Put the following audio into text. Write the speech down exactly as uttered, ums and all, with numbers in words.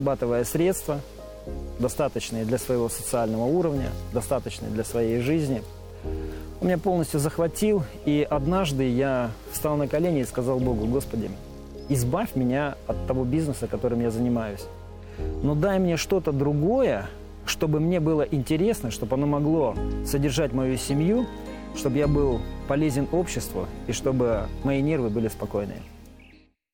Зарабатывая средства, достаточные для своего социального уровня, достаточные для своей жизни, он меня полностью захватил, и однажды я встал на колени и сказал Богу: Господи, избавь меня от того бизнеса, которым я занимаюсь, но дай мне что-то другое, чтобы мне было интересно, чтобы оно могло содержать мою семью, чтобы я был полезен обществу и чтобы мои нервы были спокойные.